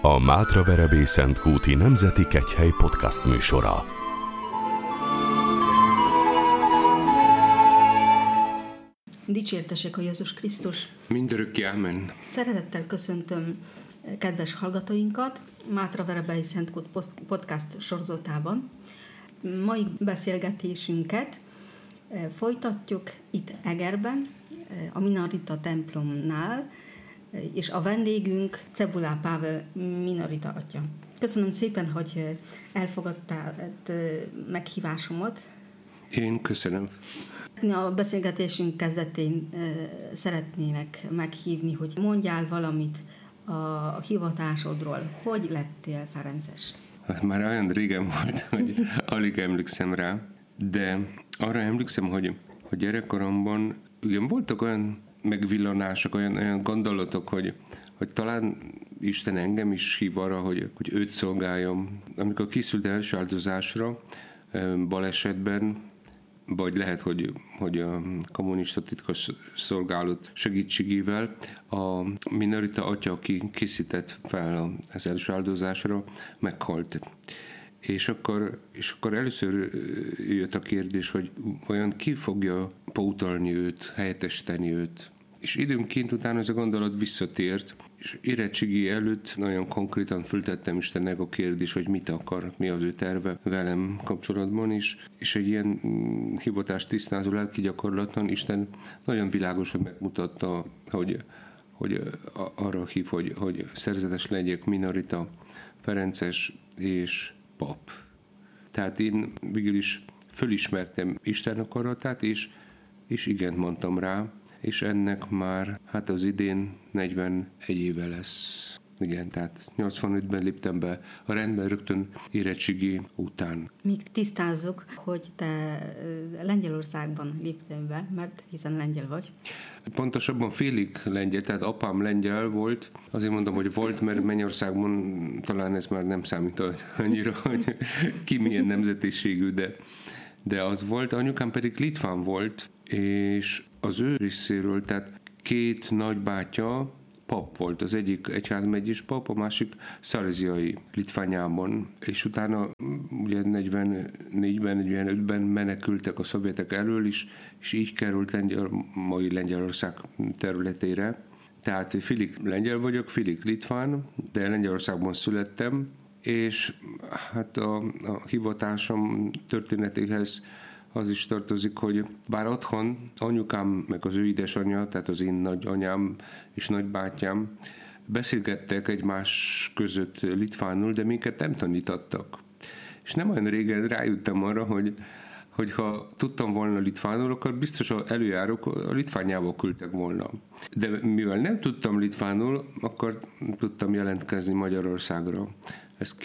A Mátraverebélyszentkúti Nemzeti Kegyhely podcast műsora. Dicsértessék a Jézus Krisztus! Mindörökké, ámen! Szeretettel köszöntöm kedves hallgatóinkat Mátraverebélyszentkút podcast sorozatában. Mai beszélgetésünket folytatjuk itt Egerben, a Minorita templomnál, és a vendégünk Cebulá Pável Minorita atya. Köszönöm szépen, hogy elfogadtál meghívásomat. Én köszönöm. A beszélgetésünk kezdetén szeretnének meghívni, hogy mondjál valamit a hivatásodról. Hogy lettél ferences? Már olyan régen volt, hogy alig emlékszem rá, de arra emlékszem, hogy gyerekkoromban igen, voltak olyan megvillanások, olyan gondolatok, hogy talán Isten engem is hív arra, hogy őt szolgáljam. Amikor készült első áldozásra, balesetben, vagy lehet, hogy a kommunista titkos szolgálat segítségével a Minorita atya, aki készített fel az első áldozásra, meghalt. És akkor először jött a kérdés, hogy vajon ki fogja pótolni őt, helyettesíteni őt. És időnként utána ez a gondolat visszatért, és érettségi előtt nagyon konkrétan föltettem Istennek a kérdés, hogy mit akar, mi az ő terve velem kapcsolatban is. És egy ilyen hivatást tisztázó lelki gyakorlaton Isten nagyon világosan megmutatta, hogy arra hív, hogy szerzetes legyek, minorita, ferences és pap. Tehát én végül is fölismertem Isten akaratát, és igent mondtam rá, és ennek már az idén 41 éve lesz. Igen, tehát 85-ben léptem be a rendben rögtön érettségi után. Még tisztázzuk, hogy te Lengyelországban léptél be, mert hiszen lengyel vagy. Pontosabban félig lengyel, tehát apám lengyel volt. Azért mondom, hogy volt, mert Mennyországban talán ez már nem számít annyira, hogy ki milyen nemzetiségű, de az volt. Anyukám pedig litván volt, és az ő részéről, tehát két nagybátya pap volt. Az egyik egyházmegyés pap, a másik szaléziai Litvániában. És utána ugye 44-ben, 45-ben menekültek a szovjetek elől is, és így került mai Lengyelország területére. Tehát félig lengyel vagyok, félig litván, de Lengyelországban születtem, és a hivatásom történetéhez az is tartozik, hogy bár otthon anyukám, meg az ő édesanyja, tehát az én nagyanyám és nagybátyám beszélgettek egymás között litvánul, de minket nem tanítottak. És nem olyan régen rájöttem arra, hogy ha tudtam volna litvánul, akkor biztos előjárók a Litvániába küldtek volna. De mivel nem tudtam litvánul, akkor tudtam jelentkezni Magyarországra. Ez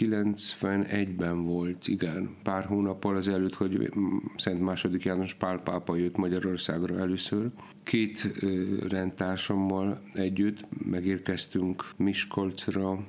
91-ben volt, igen. Pár hónappal azelőtt, hogy Szent II. János Pál pápa jött Magyarországra először. Két rendtársammal együtt megérkeztünk Miskolcra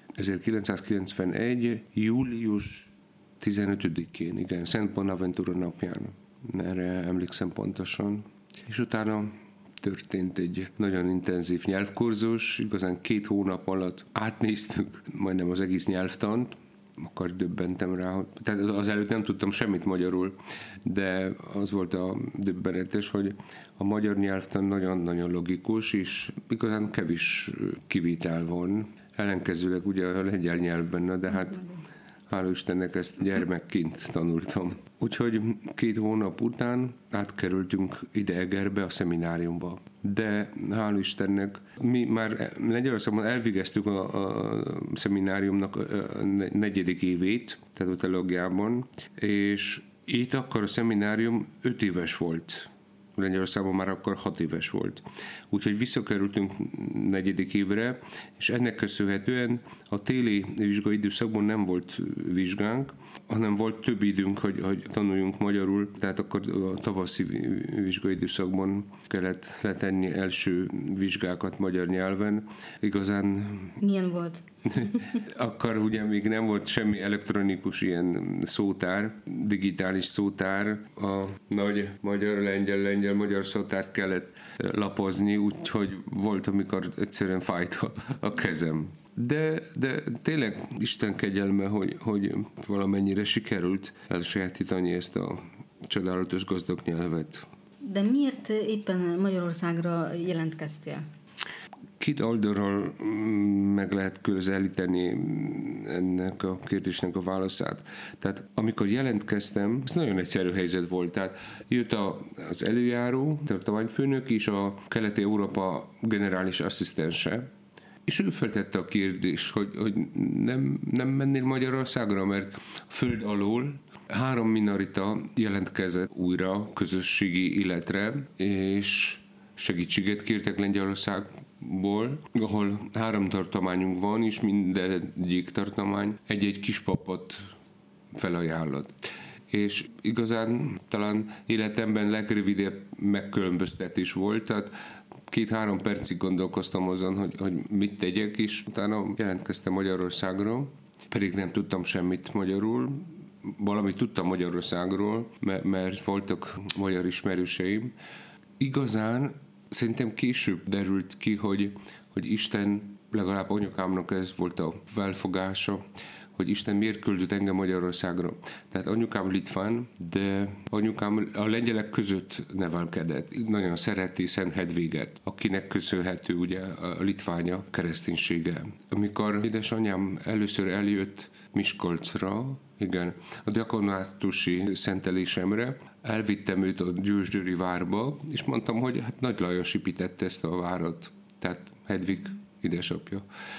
1991. július 15-én, igen, Szent Bonaventura napján. Erre emlékszem pontosan. És utána történt egy nagyon intenzív nyelvkurzus, igazán 2 hónap alatt átnéztük majdnem az egész nyelvtant, akkor döbbentem rá, tehát az előtt nem tudtam semmit magyarul, de az volt a döbbenetes, hogy a magyar nyelvtan nagyon-nagyon logikus, és igazán kevés kivétel van. Ellenkezőleg ugye a lengyel nyelvben, de hát hála Istennek ezt gyermekként tanultam. Úgyhogy 2 hónap után átkerültünk ide Egerbe, a szemináriumba. De hála Istennek mi már Lengyelországban elvégeztük a szemináriumnak a 4. évét, tehát a teológiában, és itt akkor a szeminárium 5 éves volt. Lengyelországban már akkor 6 éves volt. Úgyhogy visszakerültünk 4. évre, és ennek köszönhetően a téli vizsgai időszakban nem volt vizsgánk, hanem volt több időnk, hogy tanuljunk magyarul, tehát akkor a tavaszi vizsgai időszakban kellett letenni első vizsgákat magyar nyelven. Igazán... Milyen volt? Akkor ugye még nem volt semmi elektronikus ilyen szótár, digitális szótár. A nagy magyar, lengyel-magyar szótárt kellett lapozni, úgyhogy volt, amikor egyszerűen fájt a kezem. De tényleg Isten kegyelme, hogy valamennyire sikerült elsajátítani ezt a csodálatos gazdag nyelvet. De miért éppen Magyarországra jelentkeztél? Két oldalról meg lehet közelíteni ennek a kérdésnek a válaszát. Tehát amikor jelentkeztem, ez nagyon egyszerű helyzet volt. Tehát jött az előjáró, tartományfőnök és a Kelet-Európa generális asszisztense, és ő feltette a kérdést, hogy nem mennél Magyarországra, mert a föld alól 3 minorita jelentkezett újra közösségi életre, és segítséget kértek Lengyelországból, ahol 3 tartományunk van, és mindegyik tartomány egy-egy kis papot felajánlott. És igazán talán életemben legrövidebb megkülönböztetés volt, tehát 2-3 percig gondolkoztam azon, hogy mit tegyek, és utána jelentkeztem Magyarországra, pedig nem tudtam semmit magyarul, valamit tudtam Magyarországról, mert voltak magyar ismerőseim. Igazán szerintem később derült ki, hogy Isten, legalább anyukámnak ez volt a felfogása, hogy Isten miért küldött engem Magyarországra. Tehát anyukám litván, de anyukám a lengyelek között nevelkedett. Nagyon szereti Szent Hedviget, akinek köszönhető ugye a Litvánia kereszténysége. Amikor édesanyám először eljött Miskolcra, igen, a diakonátusi szentelésemre, elvittem őt a Győzsgyőri várba, és mondtam, hogy hát Nagy Lajos építette ezt a várat, tehát Hedvig édesapja.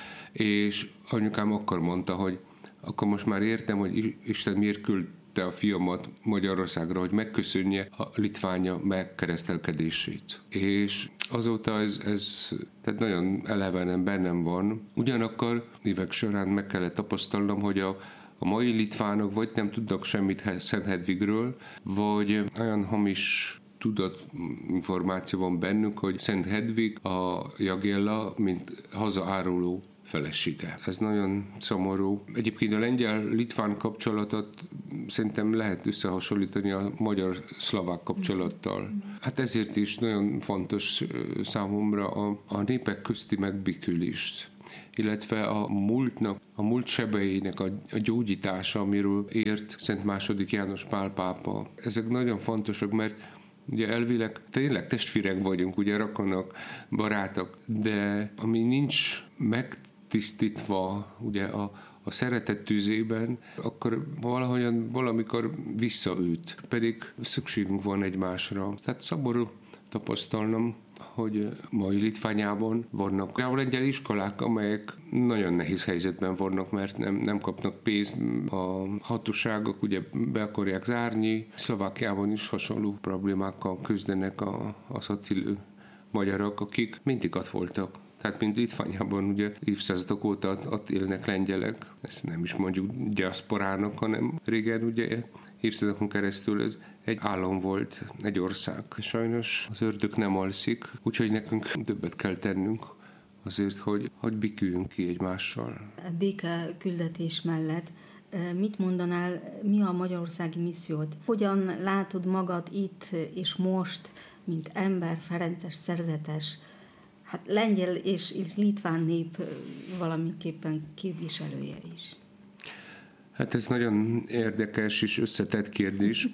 És anyukám akkor mondta, hogy akkor most már értem, hogy Isten miért küldte a fiamat Magyarországra, hogy megköszönje a Litvánia megkeresztelkedését. És azóta ez tehát nagyon elevenen bennem van. Ugyanakkor évek során meg kellett tapasztalnom, hogy a mai litvánok vagy nem tudnak semmit Szent Hedvigről, vagy olyan hamis tudatinformáció van bennük, hogy Szent Hedvig a Jagella, mint hazaáruló felesége. Ez nagyon szomorú. Egyébként a lengyel-litván kapcsolatot szerintem lehet összehasonlítani a magyar-szlovák kapcsolattal. Hát ezért is nagyon fontos számomra a népek közti megbékülést, illetve a múlt sebeinek a gyógyítása, amiről ért Szent II. János Pál pápa. Ezek nagyon fontosak, mert ugye elvileg tényleg testvérek vagyunk, ugye rokonok, barátok, de ami nincs megtisztítva ugye a szeretet tüzében, akkor valamikor visszaüt. Pedig szükségünk van egymásra. Tehát szomorú tapasztalnom, hogy mai Litvániában vannak lengyel iskolák, amelyek nagyon nehéz helyzetben vannak, mert nem kapnak pénzt. A hatóságok ugye be akarják zárni. Szlovákiában is hasonló problémákkal küzdenek az ott élő magyarok, akik mindig ott voltak. Tehát mint Litvániában ugye évszázadok óta ott élnek lengyelek. Ezt nem is mondjuk diaszporának, hanem régen ugye évszázadokon keresztül ez egy állam volt, egy ország. Sajnos az ördög nem alszik, úgyhogy nekünk többet kell tennünk azért, hogy béküljünk ki egymással. A béke küldetés mellett mit mondanál, mi a magyarországi missziót? Hogyan látod magad itt és most, mint ember, ferences, szerzetes, hát lengyel és litván nép valamiképpen képviselője is? Hát ez nagyon érdekes és összetett kérdés,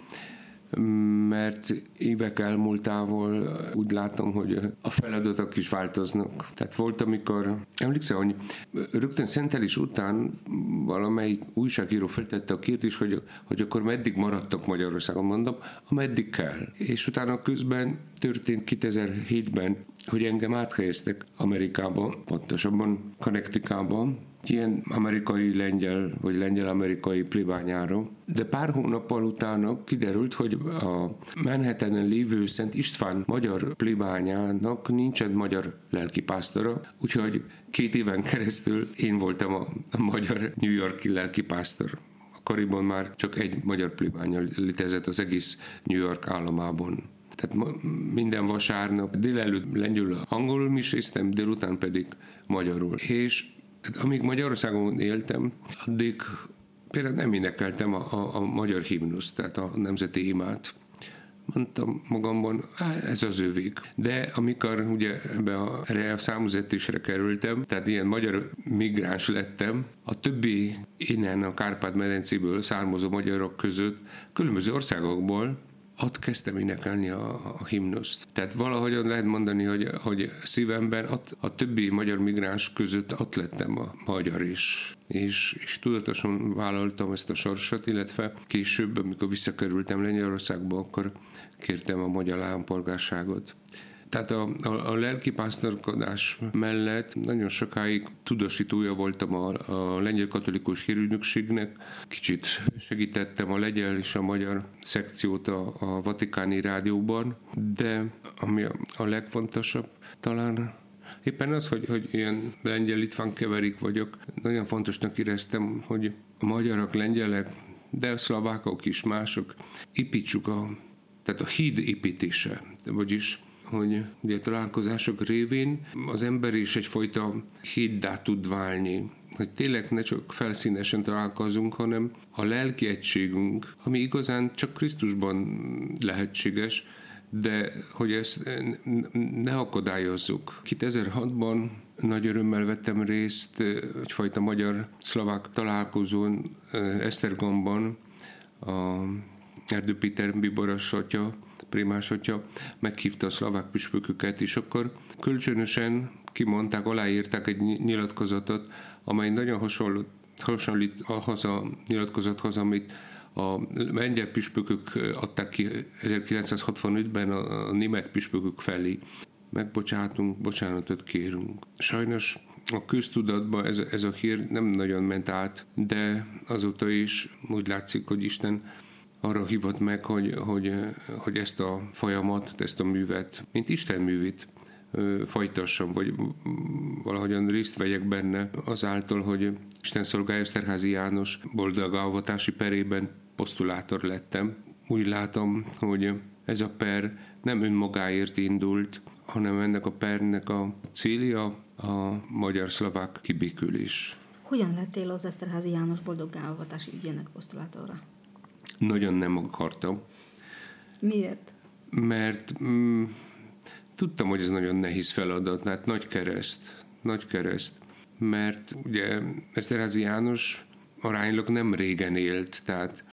mert évek elmúltával úgy látom, hogy a feladatok is változnak. Tehát volt, amikor, emlékszem, hogy rögtön szentelés után valamelyik újságíró feltette a kérdést, hogy akkor meddig maradtak Magyarországon, mondom, ameddig kell. És utána közben történt 2007-ben, hogy engem áthelyeztek Amerikába, pontosabban Connecticutba, ilyen amerikai-lengyel, vagy lengyel-amerikai plébányára. De pár hónappal utána kiderült, hogy a Manhattanen lévő Szent István magyar plébányának nincsen magyar lelkipásztora, úgyhogy 2 éven keresztül én voltam a magyar New York-i lelkipásztor. Akkoriban már csak egy magyar plébánya létezett az egész New York államában. Tehát minden vasárnap délelőtt lengyelül, angolul miséztem, délután pedig magyarul. És amíg Magyarországon éltem, addig például nem énekeltem a magyar himnuszt, tehát a nemzeti imát, mondtam magamban, ez az övék. De amikor ugye erre a száműzetésre kerültem, tehát ilyen magyar migráns lettem, a többi innen a Kárpát-medencéből származó magyarok között, különböző országokból, ott kezdtem énekelni a himnuszt. Tehát valahogyan lehet mondani, hogy szívemben a többi magyar migráns között ott lettem a magyar is. És tudatosan vállaltam ezt a sorsot, illetve később, amikor visszakerültem Lengyelországba, akkor kértem a magyar állampolgárságot. Tehát a lelkipásztorkodás mellett nagyon sokáig tudósítója voltam a lengyel katolikus hírügynökségnek. Kicsit segítettem a lengyel és a magyar szekciót a Vatikáni Rádióban, de ami a legfontosabb talán éppen az, hogy ilyen lengyel-litván keverik vagyok. Nagyon fontosnak éreztem, hogy a magyarok, lengyelek, de a szlovákok is, mások építsük tehát a híd építése, vagyis hogy ugye a találkozások révén az ember is egyfajta híddá tud válni, hogy tényleg ne csak felszínesen találkozunk, hanem a lelki egységünk, ami igazán csak Krisztusban lehetséges, de hogy ezt ne akadályozzuk. 2006-ban nagy örömmel vettem részt egyfajta magyar-szlovák találkozón Esztergomban, a Erdő Péter bíboros atya, primás atya meghívta a szlovák püspököket, és akkor kölcsönösen kimondták, aláírták egy nyilatkozatot, amely nagyon hasonlít ahhoz a nyilatkozathoz, amit a lengyel püspökök adták ki 1965-ben a német püspökök felé. Megbocsátunk, bocsánatot kérünk. Sajnos a köztudatban ez a hír nem nagyon ment át, de azóta is úgy látszik, hogy Isten arra hívott meg, hogy ezt a folyamat, ezt a művet, mint Isten művét folytassam, vagy valahogyan részt vegyek benne azáltal, hogy Isten szolgája Eszterházy János boldogálvatási perében posztulátor lettem. Úgy látom, hogy ez a per nem önmagáért indult, hanem ennek a pernek a célja a magyar-szlovák kibékülés. Hogyan lettél az Eszterházy János boldogálvatási ügyének posztulátora? Nagyon nem akartam. Miért? Mert tudtam, hogy ez nagyon nehéz feladat, hát nagy kereszt, mert ugye Eszterházy János aránylag nem régen élt, tehát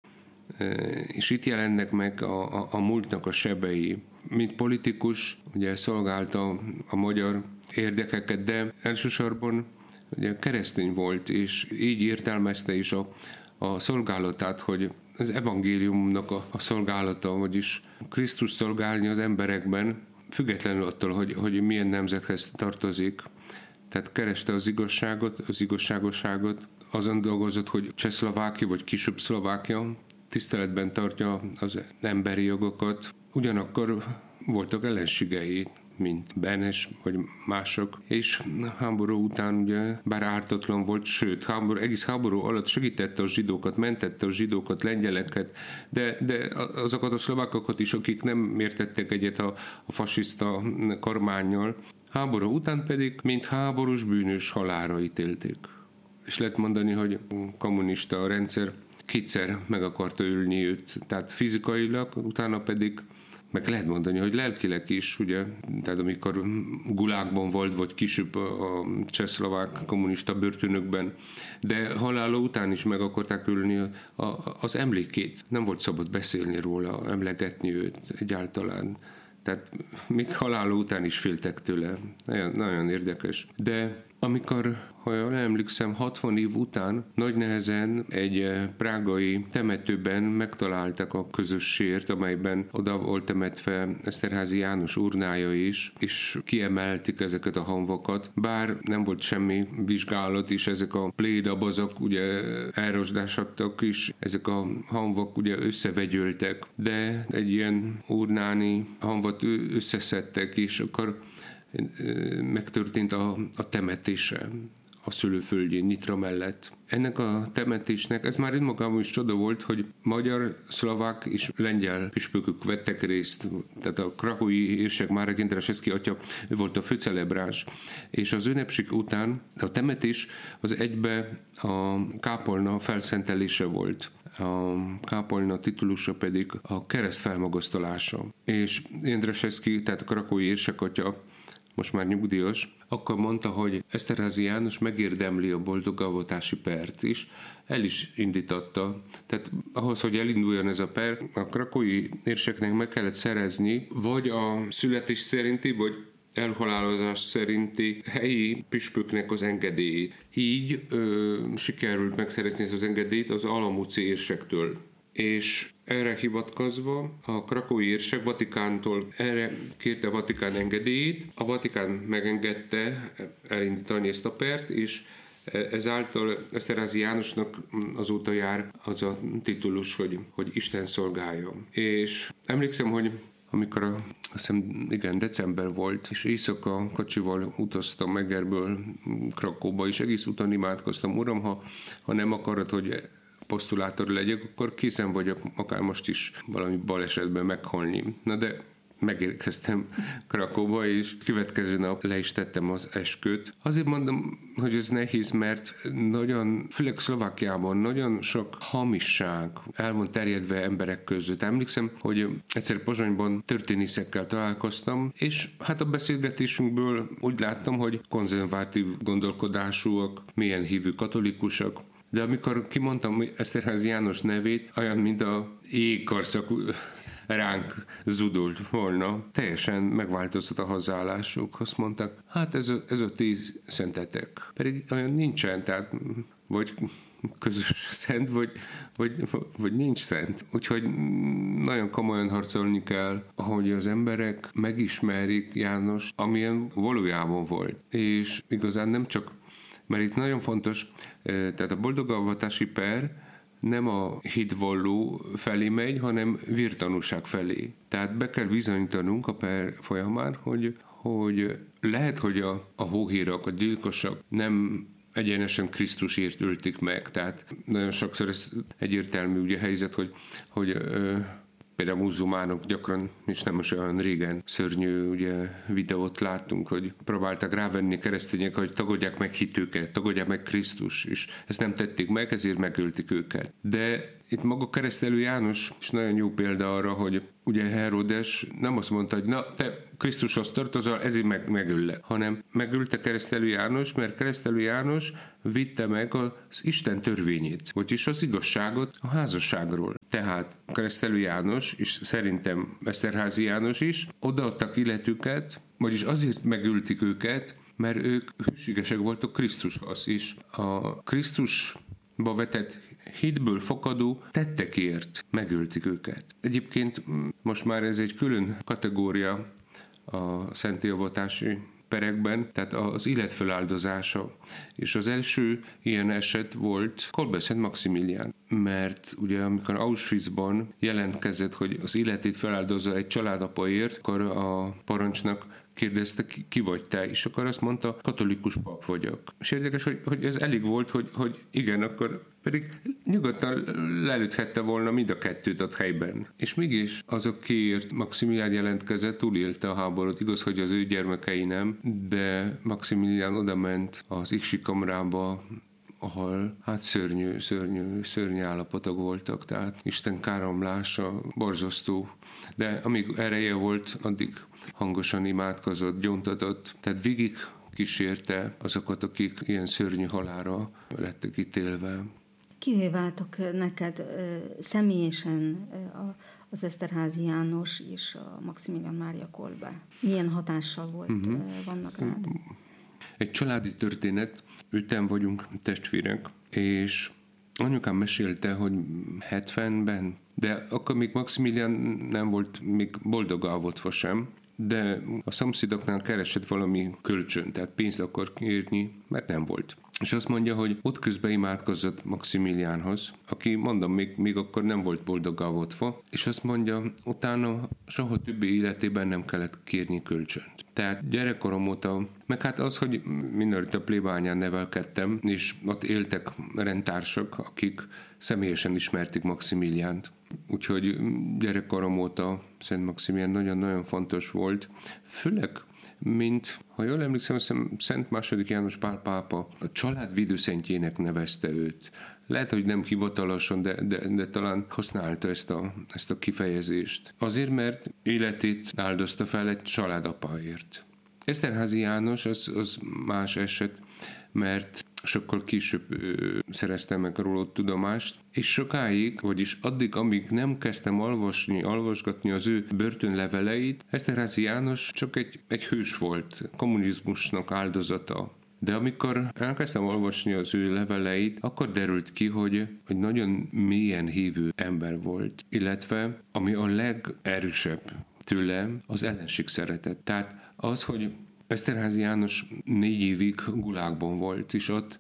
és itt jelennek meg a múltnak a sebei. Mint politikus ugye szolgálta a magyar érdekeket, de elsősorban ugye keresztény volt, és így értelmezte is a szolgálatát, hogy az evangéliumnak a szolgálata, vagyis Krisztus szolgálni az emberekben, függetlenül attól, hogy milyen nemzethez tartozik. Tehát kereste az igazságot, az igazságosságot, azon dolgozott, hogy Csehszlovákia vagy később Szlovákia tiszteletben tartja az emberi jogokat. Ugyanakkor voltak ellenségei, mint Benes vagy mások, és háború után ugye bár ártatlan volt, sőt, egész háború alatt segítette a zsidókat, mentette a zsidókat, lengyeleket, de azokat a szlovákokat is, akik nem értettek egyet a fasiszta kormánnyal. Háború után pedig, mint háborús bűnös halálra ítélték. És lehet mondani, hogy kommunista rendszer kétszer meg akarta ölni őt, tehát fizikailag, utána pedig meg lehet mondani, hogy lelkileg is, ugye, tehát amikor gulágban volt, vagy később a csehszlovák kommunista börtönökben, de halála után is meg akarták ölni az emlékét. Nem volt szabad beszélni róla, emlegetni őt egyáltalán. Tehát még halála után is féltek tőle. Nagyon, nagyon érdekes. De amikor, ha jól emlékszem, 60 év után nagy nehezen egy prágai temetőben megtaláltak a közös sért, amelyben oda volt temetve Eszterházy János urnája is, és kiemelték ezeket a hamvakat. Bár nem volt semmi vizsgálat, és ezek a plédabazak ugye elrosdásodtak is, ezek a hamvak ugye összevegyültek, de egy ilyen urnáni hamvat összeszedtek, és akkor megtörtént a temetése a szülőföldjén, Nyitra mellett. Ennek a temetésnek, ez már önmagában is csoda volt, hogy magyar, szlovák és lengyel püspökök vettek részt. Tehát a krakói érsek Márek Jendráseszki atya, ő volt a főcelebráns. És az ünnepség után a temetés az egybe a kápolna felszentelése volt. a kápolna titulusa pedig a kereszt felmagasztalása. És Jędraszewski, tehát a krakói érsekatya, most már nyugdíjas, akkor mondta, hogy Eszterházy János megérdemli a boldogavatási pert is, el is indította. Tehát ahhoz, hogy elinduljon ez a per, a krakói érseknek meg kellett szerezni, vagy a születés szerinti, vagy elhalálozás szerinti helyi püspöknek az engedélyét. Így sikerült megszerezni ezt az engedélyt az alamúci érsektől. És erre hivatkozva a krakói érsek Vatikántól erre kérte a Vatikán engedélyét, a Vatikán megengedte elindítani ezt a pert, és ezáltal Eszterházy Jánosnak azóta jár az a titulus, hogy Isten szolgálja. És emlékszem, hogy amikor azt hiszem, igen, december volt, és éjszaka kocsival utaztam Meggerből Krakóba, és egész úton imádkoztam, Uram, ha nem akarod, hogy posztulátor legyek, akkor készen vagyok akár most is valami balesetben meghalni. Na de megérkeztem Krakóba, és következő nap le is tettem az esküt. Azért mondom, hogy ez nehéz, mert főleg Szlovákiában nagyon sok hamisság el van terjedve emberek között. Emlékszem, hogy egyszer Pozsonyban történészekkel találkoztam, és hát a beszélgetésünkből úgy láttam, hogy konzervatív gondolkodásúak, mélyen hívő katolikusak, de amikor kimondtam Eszterházy János nevét, olyan, mint a jégkarcak ránk zudult volna. Teljesen megváltozott a hozzáállásuk. Azt mondták, hát ez a 10 szentetek. Pedig olyan nincsen, tehát vagy közös szent, vagy nincs szent. Úgyhogy nagyon komolyan harcolni kell, hogy az emberek megismerik János, amilyen valójában volt. És igazán nem csak, mert itt nagyon fontos, tehát a boldogavatási per nem a hitvalló felé megy, hanem vértanúság felé. Tehát be kell bizonyítanunk a per folyamán, hogy lehet, hogy a hóhérak, a gyilkosak nem egyenesen Krisztusért ölték meg. Tehát nagyon sokszor ez egyértelmű ugye helyzet, hogy például a muzulmánok gyakran, és nem most olyan régen szörnyű ugye, videót láttunk, hogy próbáltak rávenni keresztények, hogy tagadják meg hitüket, tagadják meg Krisztus, és ezt nem tették meg, ezért megölték őket. De itt maga Keresztelő János is nagyon jó példa arra, hogy ugye Herodes nem azt mondta, hogy na, te Krisztushoz tartozol, ezért megölle, hanem megölte Keresztelő János, mert Keresztelő János vitte meg az Isten törvényét, vagyis az igazságot a házasságról. Tehát Keresztelő János, és szerintem Eszterházy János is odaadtak életüket, vagyis azért megölték őket, mert ők hűségesek voltak Krisztushoz is. A Krisztusba vetett hitből fakadó tettekért megölték őket. Egyébként most már ez egy külön kategória a szentélyavatási perekben, tehát az élet feláldozása. És az első ilyen eset volt Kolbe Szent Maximilián, mert ugye amikor Auschwitzban jelentkezett, hogy az életét feláldozza egy családapaért, akkor a parancsnak kérdezte, ki vagy te, és akkor azt mondta, katolikus pap vagyok. És érdekes, hogy ez elég volt, hogy igen, akkor pedig nyugodtan lelőthette volna mind a kettőt ott helyben. És mégis azokért Maximilián jelentkezett, túlélte a háborút. Igaz, hogy az ő gyermekei nem, de Maximilián odament az iksi kamrába, ahol hát szörnyű állapotok voltak, tehát Isten káromlása borzasztó. De amíg ereje volt, addig hangosan imádkozott, gyóntatott, tehát végig kísérte azokat, akik ilyen szörnyű halálra lettek ítélve. Kivé váltok neked személyesen az Eszterházy János és a Maximilián Mária Kolbe? Milyen hatással vannak rád? Egy családi történet, öten vagyunk testvérek, és anyukám mesélte, hogy 70-ben, de akkor még Maximilián nem volt még boldogálvotva sem, de a szomszédoknál keresett valami kölcsön, tehát pénzt akar kérni, mert nem volt. És azt mondja, hogy ott közben imádkozott Maximiliánhoz, aki, mondom, még akkor nem volt boldogálvotva, és azt mondja, utána soha többi életében nem kellett kérni kölcsönt. Tehát gyerekkorom óta, meg hát az, hogy minorita plébányán nevelkedtem, és ott éltek rendtársak, akik személyesen ismerték Maximiliánt. Úgyhogy gyerekkorom óta Szent Maximilián nagyon-nagyon fontos volt. Főleg, mint, ha jól emlékszem, Szent II. János Pál pápa a család védőszentjének nevezte őt. lehet, hogy nem hivatalosan, de talán használta ezt a kifejezést. Azért, mert életét áldozta fel egy családapáért. Eszterházy János az más eset, mert sokkal később szereztem meg róla tudomást, és sokáig, vagyis addig, amíg nem kezdtem olvasgatni az ő börtönleveleit, Eszterházy János csak egy hős volt, kommunizmusnak áldozata. De amikor elkezdtem olvasni az ő leveleit, akkor derült ki, hogy nagyon mélyen hívő ember volt, illetve ami a legerősebb tőle, az ellenség szeretet. Tehát az, hogy Eszterházy János 4 évig gulágban volt, és ott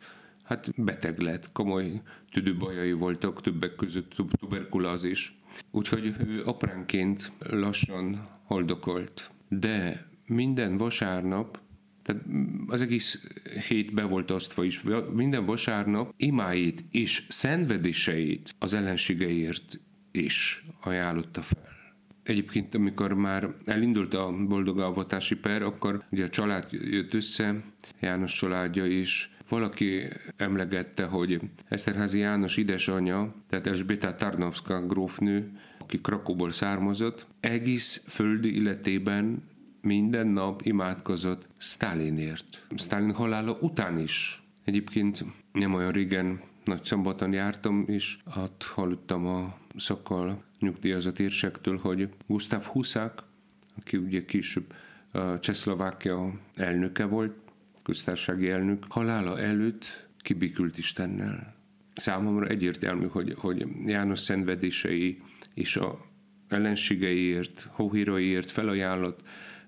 beteg lett, komoly tüdőbajai voltak, többek között tuberkulózis. Úgyhogy ő apránként lassan haldokolt. De minden vasárnap, tehát az egész hét be volt osztva is, minden vasárnap imáit és szenvedéseit az ellenségeiért is ajánlotta fel. Egyébként, amikor már elindult a boldogavatási per, akkor ugye a család jött össze, János családja is. Valaki emlegette, hogy Eszterházy János édesanyja, tehát Elzsbieta Tarnowska grófnő, aki Krakóból származott, egész földi életében minden nap imádkozott Sztálinért. Sztálin halála után is. Egyébként nem olyan régen Nagyszombaton jártam, és ott hallottam a szakkal nyugdíjazott érsektől, hogy Gustav Huszák, aki ugye később Csehszlovákia elnöke volt, köztársasági elnök, halála előtt kibékült Istennel. Számomra egyértelmű, hogy János szenvedései és a ellenségeiért, hóhíraiért felajánlott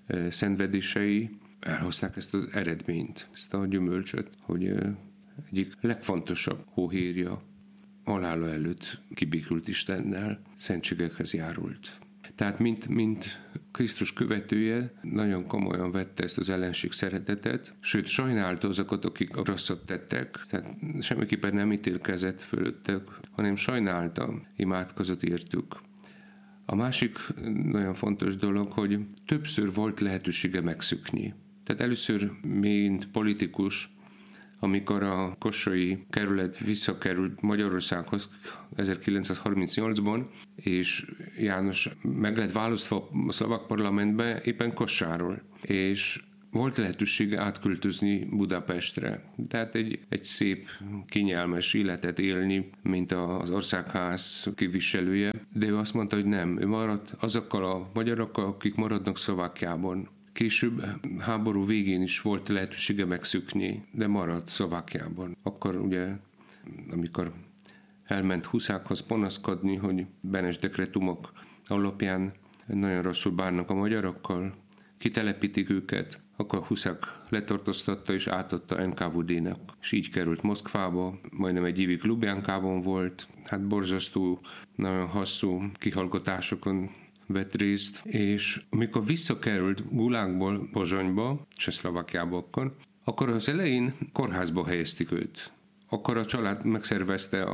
szenvedései elhozták ezt az eredményt, ezt a gyümölcsöt, hogy egyik legfontosabb hóhírja halála előtt kibékült Istennel, szentségekhez járult. Tehát mint Krisztus követője nagyon komolyan vette ezt az ellenség szeretetet, sőt sajnálta azokat, akik rosszat tettek, tehát semmiképpen nem ítélkezett fölöttük, hanem sajnálta, imádkozott értük. A másik nagyon fontos dolog, hogy többször volt lehetősége megszökni. Tehát először, mint politikus, amikor a kossai kerület visszakerült Magyarországhoz 1938-ban, és János meg lett választva a szlovák parlamentbe éppen Kossáról, és volt lehetősége átköltözni Budapestre. Tehát egy szép, kényelmes életet élni, mint az országház képviselője, de ő azt mondta, hogy nem, ő maradt azokkal a magyarokkal, akik maradnak Szlovákiában. Később háború végén is volt lehetősége megszökni, de maradt Szlovákiában. Akkor ugye, amikor elment Huszákhoz panaszkodni, hogy Benes dekretumok alapján nagyon rosszul bánnak a magyarokkal, kitelepítik őket, akkor Huszák letartóztatta és átadta NKVD-nek. És így került Moszkvába, majdnem egy évig Lubjánkában volt, borzasztó, nagyon hosszú kihallgatásokon vett részt, és amikor visszakerült Gulágból Pozsonyba, Csehszlovákiába akkor az elején kórházba helyezték őt. Akkor a család megszervezte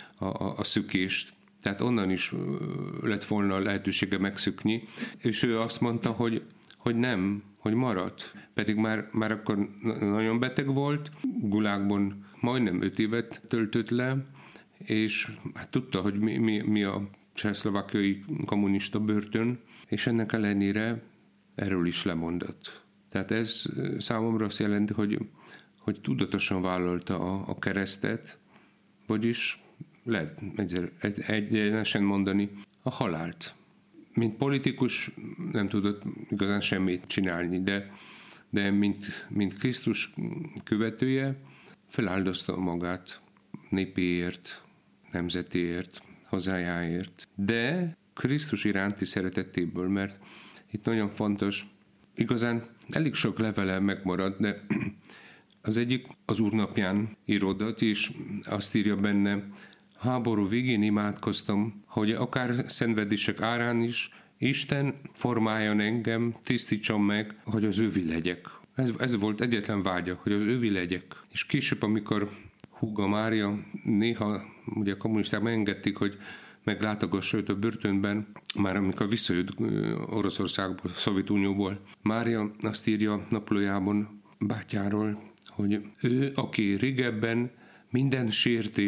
a szökést, tehát onnan is lett volna lehetősége megszökni, és ő azt mondta, hogy nem, hogy maradt. Pedig már akkor nagyon beteg volt, Gulágban majdnem 5 évet töltött le, és tudta, hogy mi a csehszlovákiai kommunista börtön, és ennek ellenére erről is lemondott. Tehát ez számomra azt jelenti, hogy tudatosan vállalta a keresztet, vagyis lehet egyenesen mondani a halált. Mint politikus nem tudott igazán semmit csinálni, de mint Krisztus követője feláldozta magát népéért, nemzetéért, hazájáért, de Krisztus iránti szeretetéből, mert itt nagyon fontos, igazán elég sok levele megmaradt, de az egyik az Úr napján íródott, és azt írja benne, háború végén imádkoztam, hogy akár szenvedések árán is Isten formáljon engem, tisztítson meg, hogy az övé legyek. Ez volt egyetlen vágya, hogy az övé legyek. És később, amikor húga Mária, néha ugye a kommunisták megengedték, hogy meglátogassa őt a börtönben, már amikor visszajött Oroszországból, Szovjetunióból. Mária azt írja naplójában bátyáról, hogy ő, aki régebben minden sértést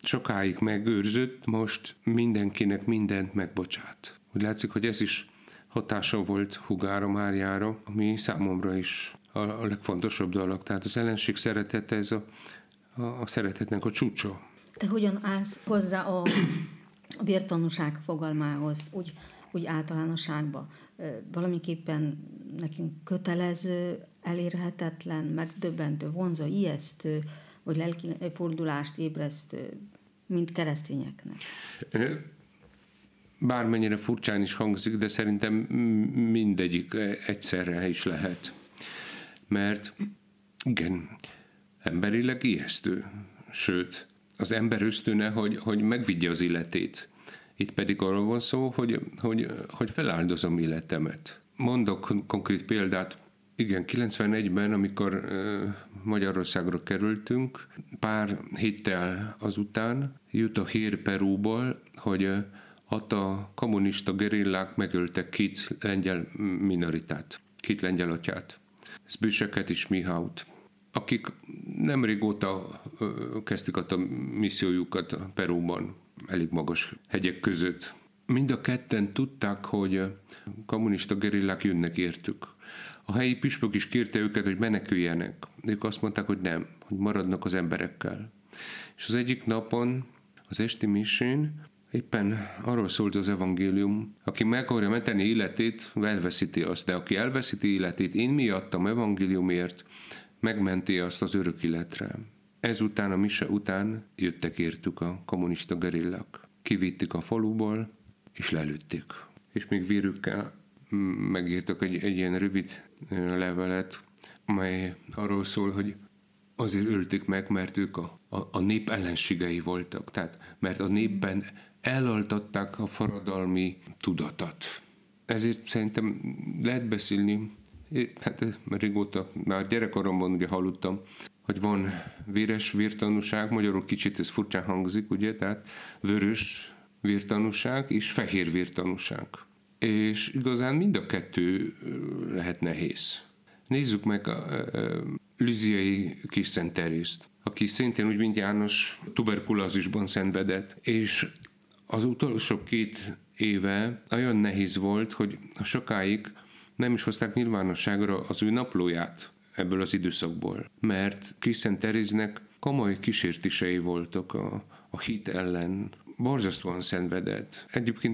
sokáig megőrzött, most mindenkinek mindent megbocsát. Úgy látszik, hogy ez is hatása volt Hugára Máriára, ami számomra is a legfontosabb dolog. Tehát az ellenség szeretete, ez a szeretetnek a csúcsa. Te hogyan állsz hozzá a vértanúság fogalmához, úgy általánosságban? Valamiképpen nekünk kötelező, elérhetetlen, megdöbbentő, vonzó, ijesztő, vagy lelki fordulást ébresztő, mint keresztényeknek? Bármennyire furcsán is hangzik, de szerintem mindegyik egyszerre is lehet. Mert igen, emberileg ijesztő. Sőt, az ember ösztöne, hogy megvigye az életét. Itt pedig arról van szó, hogy feláldozom életemet. Mondok konkrét példát. Igen, 91-ben, amikor Magyarországra kerültünk, pár héttel azután jut a hír Perúból, hogy a kommunista gerillák megöltek 2 lengyel minoritát, 2 lengyel atyát, Zbyseket és Mihaut, akik nem régóta kezdték a missziójukat Perúban, elég magas hegyek között. Mind a ketten tudták, hogy kommunista gerillák jönnek értük. A helyi püspök is kérte őket, hogy meneküljenek. Ők azt mondták, hogy nem, hogy maradnak az emberekkel. És az egyik napon, az esti misén éppen arról szólt az evangélium, aki meg akarja menteni életét, elveszíti azt, de aki elveszíti életét, én miattam evangéliumért, megmenti azt az örök életre. Ezután, a mise után jöttek értük a kommunista gerillák. Kivitték a faluból, és lelőtték. És még vérükkel megírtak egy ilyen rövid levelet, amely arról szól, hogy azért ölték meg, mert ők a nép ellenségei voltak. Tehát, mert a népben elaltatták a forradalmi tudatot. Ezért szerintem lehet beszélni, hát régóta, már gyerekkoromban ugye hallottam, hogy van véres vértanúság, magyarul kicsit ez furcsán hangzik, ugye, tehát vörös vértanúság és fehér vértanúság. És igazán mind a kettő lehet nehéz. Nézzük meg a lüziai kis Szent Terészt, aki szintén úgy, mint János, tuberkulózisban szenvedett, és az utolsó 2 éve nagyon nehéz volt, hogy sokáig nem is hozták nyilvánosságra az ő naplóját ebből az időszakból, mert kis Szent Teréznek komoly kísértései voltak a hit ellen, borzasztóan szenvedett. Egyébként